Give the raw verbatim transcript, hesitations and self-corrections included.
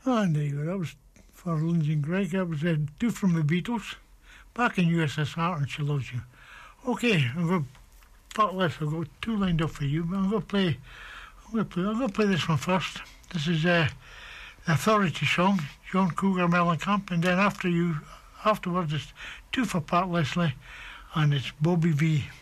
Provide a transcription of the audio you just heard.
And there you go. That was for Lindsay and Greg. That was uh, two from the Beatles. Back in U S S R, and She Loves You. Okay, I'm going to part list. I've got two lined up for you, but I'm going to play. I'm going to play. I'm going to play this one first. This is uh, the Authority song, John Cougar Mellencamp, and then after you, afterwards, it's two for Pat Leslie, and it's Bobby V.